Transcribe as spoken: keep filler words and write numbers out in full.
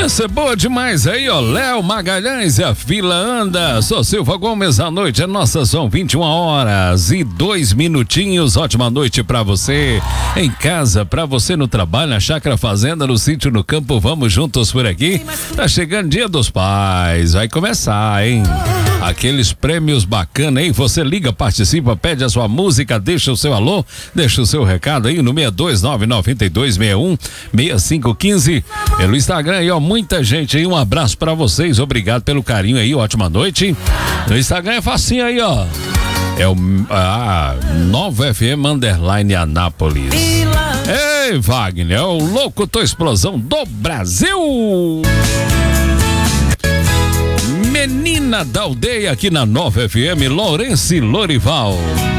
Essa é boa demais aí, ó. Léo Magalhães e a fila anda. Sou Silva Gomes, a noite é nossa, são vinte e uma horas e dois minutinhos. Ótima noite pra você em casa, pra você no trabalho, na chácara, fazenda, no sítio, no campo. Vamos juntos por aqui. Tá chegando Dia dos Pais, vai começar, hein? Aqueles prêmios bacana, hein? Você liga, participa, pede a sua música, deixa o seu alô, deixa o seu recado aí no seis dois nove nove dois seis um seis cinco um cinco. Pelo Instagram aí, ó, muita gente aí, um abraço pra vocês, obrigado pelo carinho aí, ótima noite. No Instagram é facinho aí, ó. É o ah, nove F M Underline Anápolis. Ei, Wagner, é o locutor explosão do Brasil. Menina da aldeia aqui na nove F M, Lourenço Lorival.